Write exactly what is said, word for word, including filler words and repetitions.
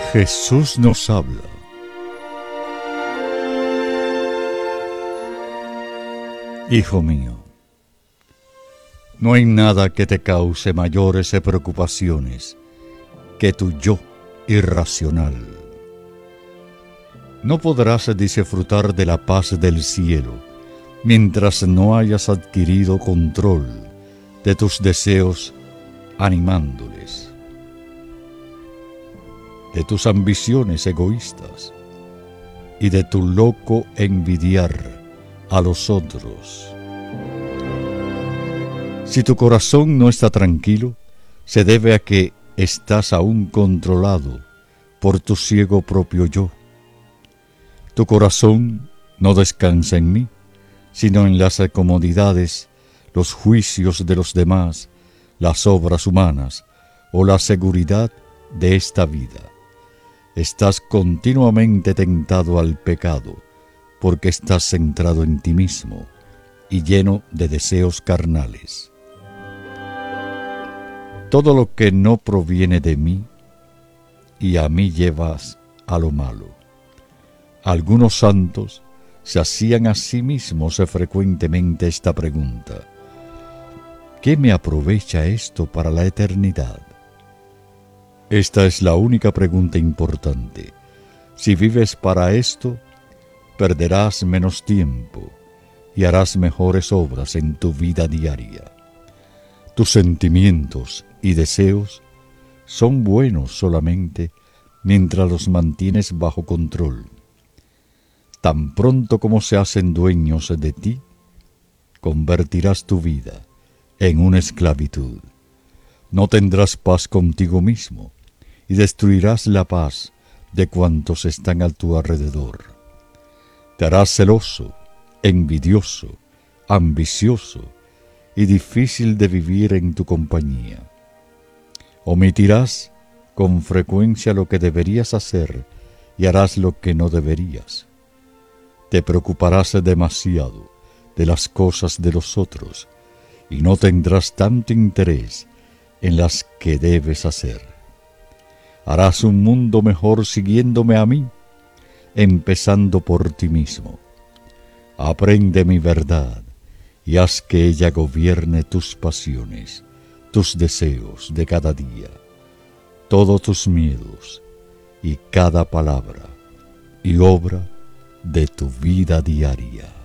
Jesús nos habla. Hijo mío, no hay nada que te cause mayores preocupaciones que tu yo irracional. No podrás disfrutar de la paz del cielo mientras no hayas adquirido control de tus deseos animándoles, de tus ambiciones egoístas y de tu loco envidiar a los otros. Si tu corazón no está tranquilo, se debe a que estás aún controlado por tu ciego propio yo. Tu corazón no descansa en mí, sino en las comodidades, los juicios de los demás, las obras humanas o la seguridad de esta vida. Estás continuamente tentado al pecado, porque estás centrado en ti mismo y lleno de deseos carnales. Todo lo que no proviene de mí, y a mí llevas a lo malo. Algunos santos se hacían a sí mismos frecuentemente esta pregunta: ¿qué me aprovecha esto para la eternidad? Esta es la única pregunta importante. Si vives para esto, perderás menos tiempo y harás mejores obras en tu vida diaria. Tus sentimientos y deseos son buenos solamente mientras los mantienes bajo control. Tan pronto como se hacen dueños de ti, convertirás tu vida en una esclavitud. No tendrás paz contigo mismo y destruirás la paz de cuantos están a tu alrededor. Te harás celoso, envidioso, ambicioso y difícil de vivir en tu compañía. Omitirás con frecuencia lo que deberías hacer y harás lo que no deberías. Te preocuparás demasiado de las cosas de los otros y no tendrás tanto interés en las que debes hacer. Harás un mundo mejor siguiéndome a mí, empezando por ti mismo. Aprende mi verdad y haz que ella gobierne tus pasiones, tus deseos de cada día, todos tus miedos y cada palabra y obra de tu vida diaria.